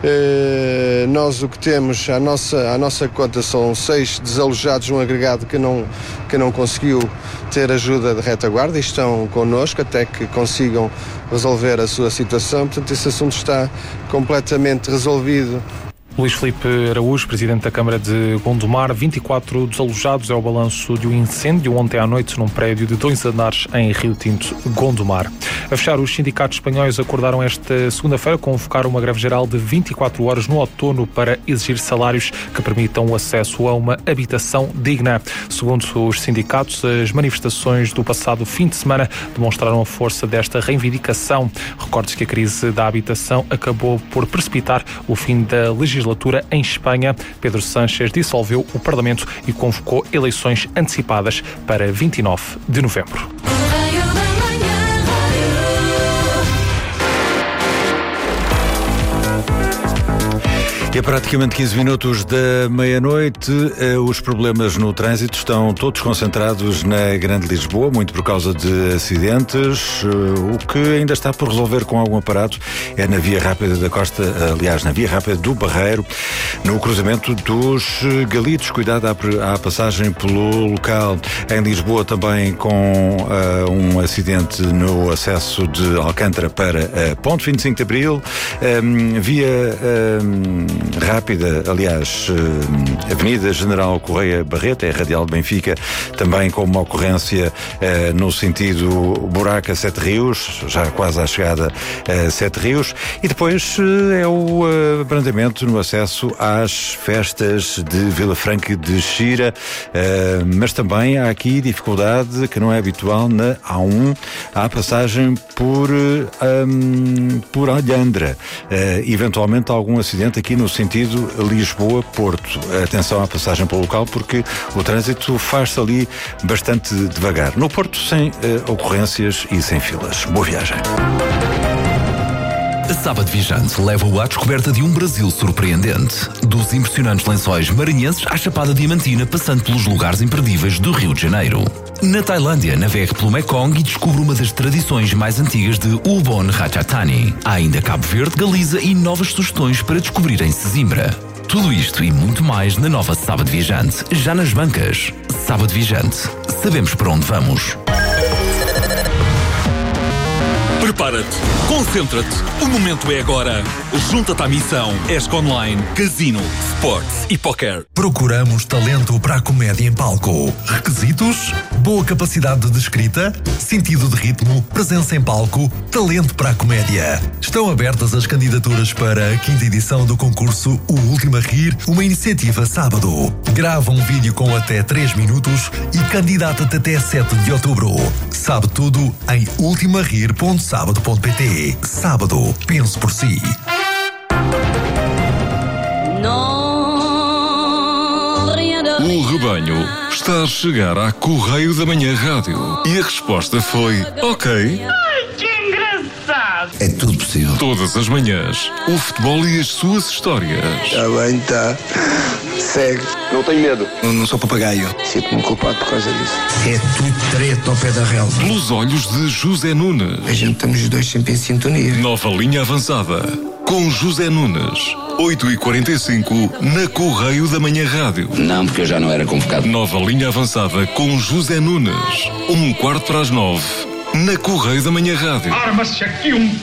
nós o que temos à nossa conta são 6 desalojados, um agregado que não conseguiu ter ajuda de retaguarda e estão connosco até que consigam resolver a sua situação. Portanto, esse assunto está completamente resolvido. Luís Filipe Araújo, presidente da Câmara de Gondomar. 24 desalojados é o balanço de um incêndio ontem à noite num prédio de 2 andares em Rio Tinto, Gondomar. A fechar, os sindicatos espanhóis acordaram esta segunda-feira convocar uma greve geral de 24 horas no outono para exigir salários que permitam o acesso a uma habitação digna. Segundo os sindicatos, as manifestações do passado fim de semana demonstraram a força desta reivindicação. Recorde-se que a crise da habitação acabou por precipitar o fim da legislatura em Espanha. Pedro Sánchez dissolveu o Parlamento e convocou eleições antecipadas para 29 de novembro. E a praticamente 15 minutos da meia-noite, os problemas no trânsito estão todos concentrados na Grande Lisboa, muito por causa de acidentes. O que ainda está por resolver com algum aparato é na Via Rápida da Costa, aliás, na Via Rápida do Barreiro, no cruzamento dos Galitos. Cuidado à passagem pelo local. Em Lisboa também com um acidente no acesso de Alcântara para Ponte 25 de Abril. Via Rápida, aliás, Avenida General Correia Barreto, é a Radial de Benfica, também com uma ocorrência no sentido Buraca Sete Rios, já quase à chegada a Sete Rios, e depois é o abrandamento no acesso às festas de Vila Franca de Xira, mas também há aqui dificuldade que não é habitual na A1, à passagem por Alhandra. Eventualmente algum acidente aqui no sentido Lisboa-Porto. Atenção à passagem pelo local, porque o trânsito faz-se ali bastante devagar. No Porto, sem ocorrências e sem filas. Boa viagem. A Sábado Viajante leva-o à descoberta de um Brasil surpreendente. Dos impressionantes lençóis maranhenses à Chapada Diamantina, passando pelos lugares imperdíveis do Rio de Janeiro. Na Tailândia, navegue pelo Mekong e descubra uma das tradições mais antigas de Ubon Ratchathani. Há ainda Cabo Verde, Galiza e novas sugestões para descobrir em Sesimbra. Tudo isto e muito mais na nova Sábado Viajante, já nas bancas. Sábado Viajante. Sabemos para onde vamos. Prepara-te, concentra-te, o momento é agora. Junta-te à missão ESC Online, Casino, Sports e Poker. Procuramos talento para a comédia em palco. Requisitos? Boa capacidade de escrita, sentido de ritmo, presença em palco, talento para a comédia. Estão abertas as candidaturas para a 5ª edição do concurso O Último a Rir, uma iniciativa sábado. Grava um vídeo com até 3 minutos e candidata-te até 7 de outubro. Sabe tudo em ultimarir.sábado.pt. Sábado, pense por si. Non, O rebanho está a chegar à Correio da Manhã Rádio. E a resposta foi ok. Ai, que engraçado! É tudo possível. Todas as manhãs, o futebol e as suas histórias. Está bem, está. Segue. Não tenho medo. Não sou papagaio. Sinto-me culpado por causa disso. É tudo treta ao pé da relva. Pelos olhos de José Nunes. A gente estamos os dois sempre em sintonia. Nova linha avançada. Com José Nunes. 8h45 na Correio da Manhã Rádio. Não, porque eu já não era convocado. Nova linha avançada com José Nunes. 9:15 na Correio da Manhã Rádio. Arma-se aqui